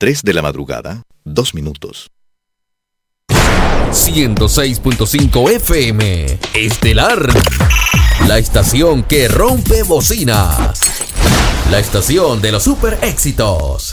3 de la madrugada, 2 minutos. 106.5 FM Estelar, la estación que rompe bocinas, la estación de los super éxitos.